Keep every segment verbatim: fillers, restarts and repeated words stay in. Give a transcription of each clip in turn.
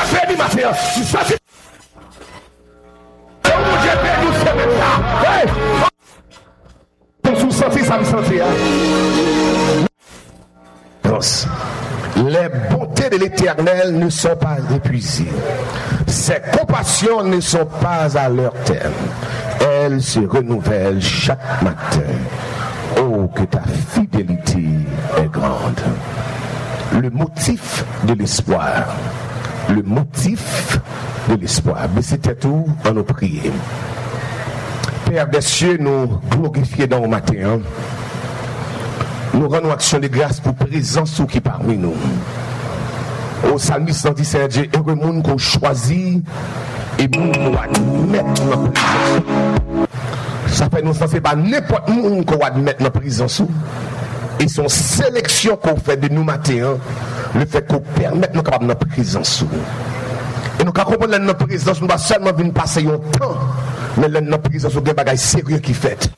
béni matin. Tu sens Dieu béni nous c'est même ça. Vous sentez ça me sentir. Les bontés de l'Éternel ne sont pas épuisées. Ses compassions ne sont pas à leur terme. Elles se renouvellent chaque matin. Oh, que ta fidélité est grande. Le motif de l'espoir. Le motif de l'espoir. Mais c'était tout en nous prier. Père des cieux, nous glorifions dans le matin. Hein? Nous rendons action de grâce pour présence qui parmi nous. Au psalmiste dit c'est Dieu, heureux monde qu'on choisit et monde qu'on va mettre dans la prison. Ça fait nous c'est pas n'importe monde qu'on va mettre dans la prison sous. Et son sélection qu'on fait de nous matin, le fait qu'on permette nous capable dans la prison sous. Et nous comprenons que dans la prison, nous ne pas seulement venir passer un temps, mais dans la prison, nous avons des bagages sérieux qui fait.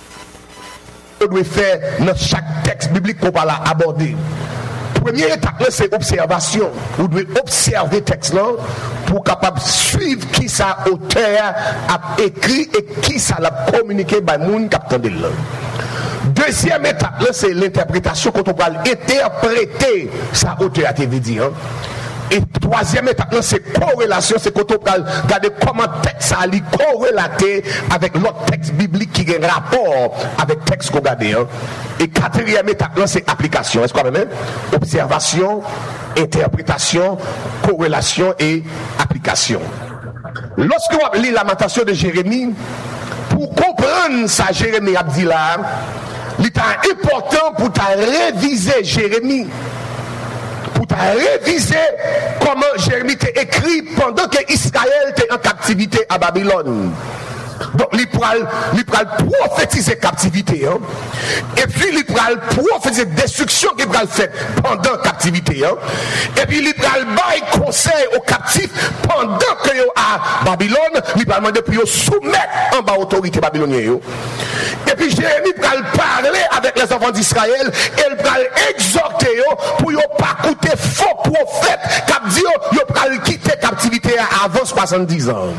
On doit faire dans chaque texte biblique qu'on va aborder. Première étape, c'est l'observation. Vous devez observer le texte là pour capable suivre qui sa auteur a écrit et qui ça l'a communiqué par les gens qui attendent là. Deuxième étape, là, c'est l'interprétation quand on va interpréter sa auteur a été dit. Hein. Et troisième étape, là, c'est corrélation, c'est quand on va regarder comment le texte a été corrélaté avec l'autre texte biblique qui a un rapport avec le texte qu'on regarde. Hein. Et quatrième étape, là, c'est application. Est-ce qu'on a même? Observation, interprétation, corrélation et application. Lorsque vous lisez la lamentation de Jérémie, pour comprendre ça, Jérémie a dit là, il est important pour ta réviser Jérémie. Pour ta réviser comment Jérémie t'a écrit pendant que Israël était en captivité à Babylone. Donc, il va prophétiser captivité. Hein? Et puis, il va prophétiser destruction qu'il va faire pendant captivité. Hein? Et puis, il va bailler conseil aux captifs pendant que à Babylone, il va demander pour soumettre en bas l'autorité babylonienne. Et puis, Jérémie va parler avec les enfants d'Israël et il va exhorter pour ne pas écouter faux prophètes qui disent qu'ils vont quitter la captivité avant soixante-dix ans.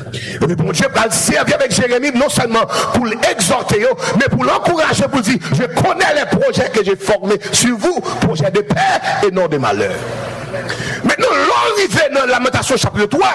Et bon Dieu va servir avec Jérémie non seulement pour l'exhorter, mais pour l'encourager, pour dire, je connais les projets que j'ai formés sur vous, projets de paix et non de malheur. Maintenant, l'arrivée dans la Lamentation chapitre trois,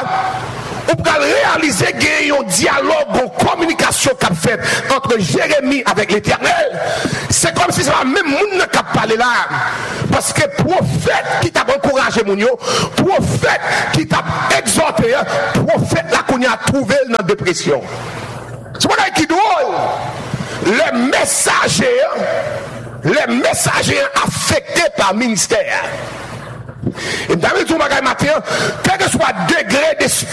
on peut réaliser qu'il y a un dialogue, une communication qu'a fait entre Jérémie avec l'Éternel. C'est comme si c'est la même monde qui a parlé là. Parce que prophète qui t'a encouragé, prophète qui t'a exhorté, prophète là qu'on a trouvé dans la dépression. C'est pour ça qui est drôle. Les messagers, les messagers affectés par le ministère. Et dans le matin, quel que soit le degré de